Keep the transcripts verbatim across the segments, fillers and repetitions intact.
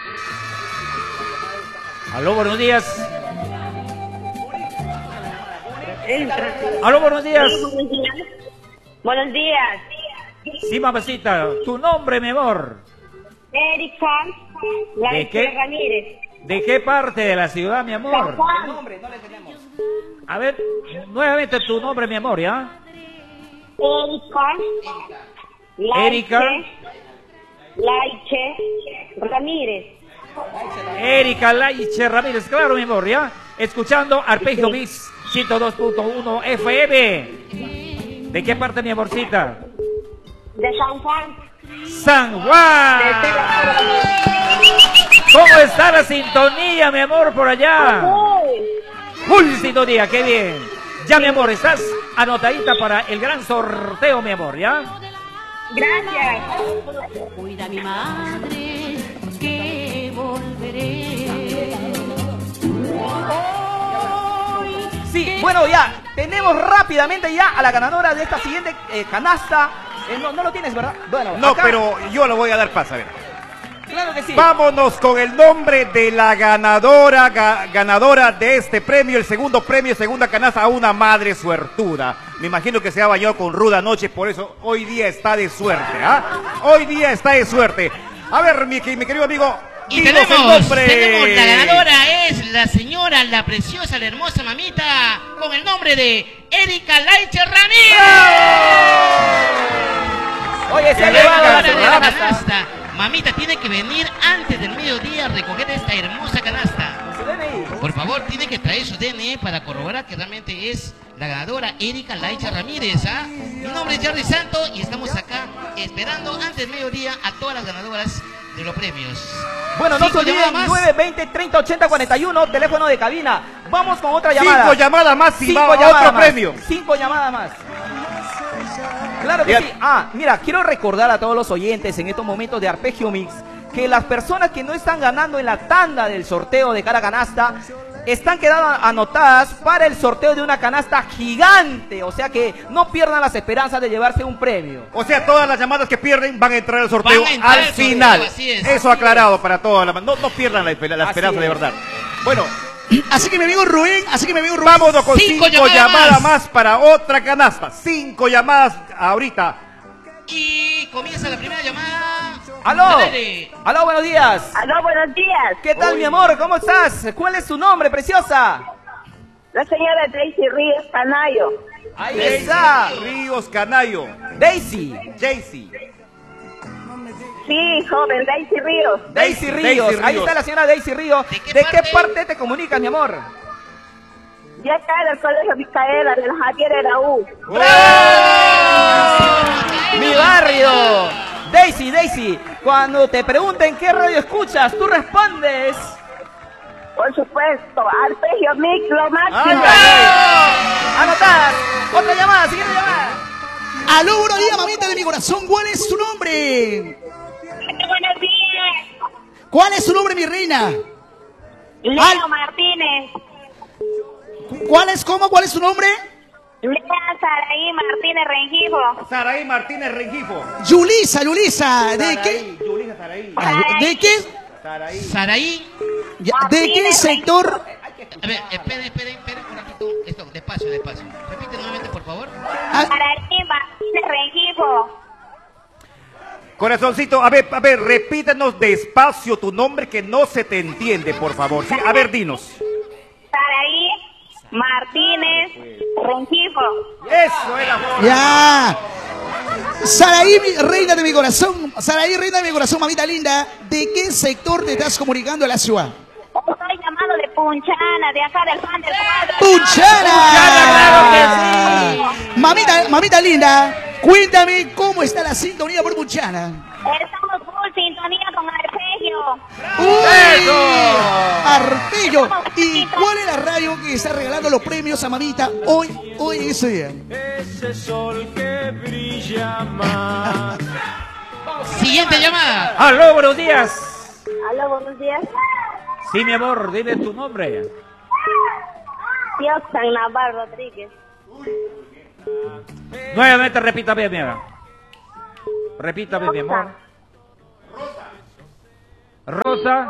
Aló, buenos días. Aló, buenos días. Buenos días. Sí, mamacita. Tu nombre, mi amor. Erika ¿De qué? Ramírez. ¿De qué parte de la ciudad, mi amor? Juan. Nombre, no le tenemos. A ver, nuevamente tu nombre, mi amor, ¿ya? Erika. Erika. Laiche Ramírez. Erika Laiche Ramírez, claro, mi amor, ¿ya? Escuchando Arpegio Mix ciento dos punto uno F M. ¿De qué parte, mi amorcita? De San Juan. San Juan. ¿Cómo está la sintonía, mi amor, por allá? Full sintonía, qué bien. Ya, mi amor, estás anotadita para el gran sorteo, mi amor, ¿ya? Gracias. Cuida a mi madre, que volveré. Sí, bueno, ya, tenemos rápidamente ya a la ganadora de esta siguiente eh, canasta. Eh, no, no lo tienes, ¿verdad? Bueno, No, acá, pero yo lo voy a dar paso, a ver. claro que sí. Vámonos con el nombre de la ganadora, ga- ganadora de este premio, el segundo premio, segunda canasta a una madre suertuda. Me imagino que se ha bañado con ruda noche, por eso hoy día está de suerte, ¿ah? Hoy día está de suerte. A ver, mi, mi querido amigo, Y dinos el tenemos, nombre. tenemos, la ganadora es la señora, la preciosa, la hermosa mamita, con el nombre de Erika Laiche Ramírez. Oye, se ha La llevado la ganadora de la segunda canasta. canasta. Mamita tiene que venir antes del mediodía a recoger esta hermosa canasta. Su D N I. Por favor, tiene que traer su D N I para corroborar que realmente es la ganadora Erika Laiche Ramírez. ¿ah? Mi nombre es Jerry Santo y estamos acá esperando antes del mediodía a todas las ganadoras de los premios. Bueno, no se Cinco olviden, llamadas más. nueve veinte, treinta ochenta cuarenta y uno, teléfono de cabina. Vamos con otra llamada. Cinco llamadas más y Cinco va llamadas otro más. premio. Cinco llamadas más. Claro que Bien. sí. Ah, mira, quiero recordar a todos los oyentes en estos momentos de Arpegio Mix que las personas que no están ganando en la tanda del sorteo de cada canasta están quedando anotadas para el sorteo de una canasta gigante. O sea que no pierdan las esperanzas de llevarse un premio. O sea, todas las llamadas que pierden van a entrar al sorteo Van a entrar al al sorteo, final. así es. Eso aclarado para todas las... No, no pierdan la, esper- la Así esperanza, de es. verdad. Bueno, Así que mi amigo Rubén, así que mi amigo Rubén. vámonos con Cinco cinco, llamadas llamadas más. más para otra canasta. Cinco llamadas ahorita. Y comienza la primera llamada. ¡Aló! Al aire. ¡Aló, buenos días! Aló, buenos días. ¿Qué tal, mi amor? ¿Cómo estás? ¿Cuál es tu nombre, preciosa? La señora Daisy Ríos Canayo. Ahí está. Ríos Canayo. Daisy. Jaycee. Sí, joven, Daisy Ríos. Daisy Daisy Ríos. Ríos. Ahí está la señora Daisy Ríos. ¿De qué ¿De qué parte? parte te comunicas, mi amor? Ya está en el colegio Micaela de la Javier Eraú. ¡Mi barrio! Daisy, Daisy, cuando te pregunten qué radio escuchas, tú respondes. Por supuesto, Arpegio Mix, lo máximo. Anotadas. Otra llamada, siguiente llamada. Aló, buenos días, mamita de mi corazón. ¿Cuál es tu nombre? Buenos días. ¿Cuál es tu nombre, mi reina? Leo Al- Martínez. ¿Cuál es cómo? ¿Cuál es tu nombre? Lea Saraí Martínez Rengifo. Saraí Martínez Rengifo. Yulisa, Yulisa. ¿De qué? Saraí, Yulisa Saraí. Ah, ¿De qué? Saraí. Saraí. Ya, ¿de qué sector? A ver, espere, espere, espere un ratito. Esto, despacio, despacio. Repite nuevamente, por favor. Ah, Saraí Martínez Rengifo. Corazoncito, a ver, a ver, repítenos despacio tu nombre que no se te entiende, por favor. Sí, a ver, dinos. Saraí Martínez Rengifo. Eso era. ya. Saraí, mi- reina de mi corazón. Saraí, reina de mi corazón, mamita linda. ¿De qué sector te estás comunicando a la ciudad? Estoy llamando de Punchana, de acá del pan del cuadro. ¡Punchana! Claro que sí. Mamita, mamita linda, cuéntame cómo está la sintonía por Punchana. Estamos full sintonía con Arpegio. ¡Uy! Arpegio. ¿Y cuál es la radio que está regalando los premios a mamita hoy, hoy en ese día? Ese sol que brilla más. Siguiente llamada. Aló, buenos días. Aló, buenos días. Sí, mi amor, dime tu nombre. Dioxan Navarro Rodríguez. Nuevamente repítame, mi amor. Repítame, mi amor. Rosa. Rosa.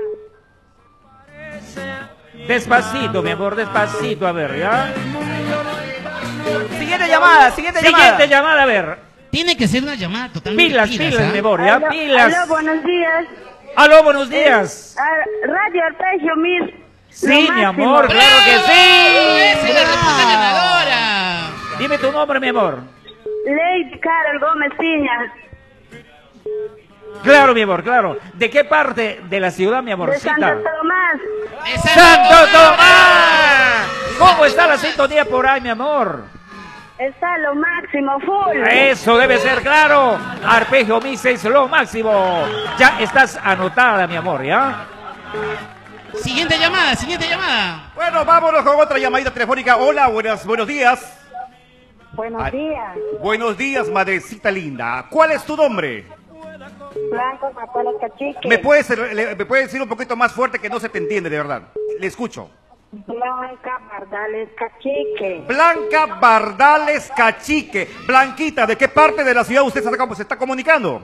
Despacito, mi amor, despacito, a ver, ¿ya? Siguiente llamada, siguiente, Siguiente llamada. llamada, a ver. Tiene que ser una llamada totalmente Pilas, pilas, ¿ah? mi amor, ¿ya? Aló, Pilas. aló, buenos días. Aló, buenos días. Ah, Radio Arpegio Mil. Sí, lo mi máximo. amor, claro que ¡Esa sí. es la respuesta ganadora! Dime tu nombre, mi amor. Lady Carol Gómez Piña. Claro, mi amor, claro. ¿De qué parte de la ciudad, mi De amorcita? Santo Tomás. ¡De ¡Santo Tomás! ¿Cómo está la sintonía por ahí, mi amor? Está lo máximo, full. Eso debe ser claro. Arpegio Mix es lo máximo. Ya estás anotada, mi amor, ¿ya? Siguiente llamada, siguiente llamada. Bueno, vámonos con otra llamadita telefónica. Hola, buenas, buenos días. Buenos Ay. días. Buenos días, madrecita linda. ¿Cuál es tu nombre? Blanco Pacola Cachique. ¿Me puedes, le- me puedes decir un poquito más fuerte que no se te entiende, de verdad? Le escucho. Blanca Bardales Cachique. Blanca Bardales Cachique. Blanquita, ¿de qué parte de la ciudad usted se está, se está comunicando?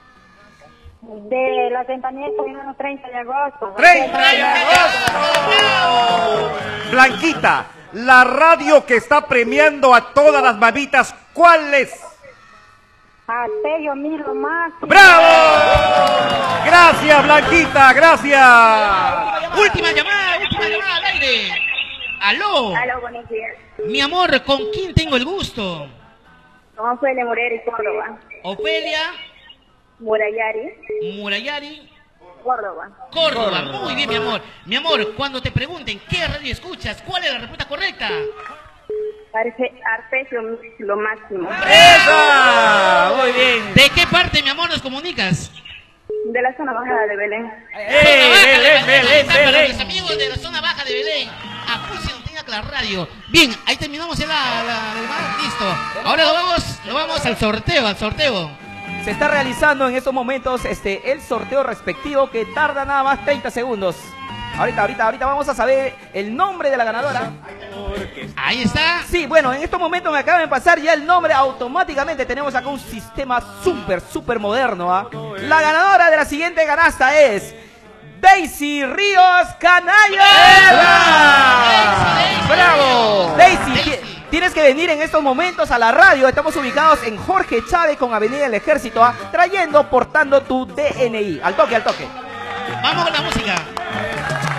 De la compañía Comunidad treinta de agosto. treinta de agosto. Blanquita, la radio que está premiando a todas las mamitas, ¿cuál es? Arpegio Mil lo máximo. ¡Bravo! Gracias, Blanquita, gracias. Última llamada, última llamada al aire. Aló. Aló, buenos días. Mi amor, ¿con quién tengo el gusto? ¿Cómo fue de Morera y Córdoba? Ofelia Murayari, Murayari Córdoba. Córdoba. Muy bien, mi amor. Mi amor, cuando te pregunten qué radio escuchas, ¿cuál es la respuesta correcta? Parece Arpegio Mil lo máximo. ¡Esa! Muy bien. ¿De qué parte, mi amor, nos comunicas? De la zona bajada de Belén. ¡Eh, Zona baja de Belén, Belén, Ahí está, para Belén! los amigos de la zona baja de Belén. Apulsen Antena la radio. Bien, ahí terminamos ya la, la, la llamada. Listo. Ahora lo vamos, lo vamos al sorteo, al sorteo. Se está realizando en estos momentos este, el sorteo respectivo que tarda nada más treinta segundos. Ahorita, ahorita, ahorita vamos a saber el nombre de la ganadora. Ahí está. Sí, bueno, en estos momentos me acaban de pasar ya el nombre automáticamente. Tenemos acá un sistema súper, súper moderno. ¿ah? La ganadora de la siguiente canasta es Daisy Ríos Canalla. Daisy, Daisy, ¡Bravo! Daisy. Daisy, ti- tienes que venir en estos momentos a la radio. Estamos ubicados en Jorge Chávez con Avenida del Ejército, ¿ah? trayendo, portando tu D N I. Al toque, al toque. Vamos con la música.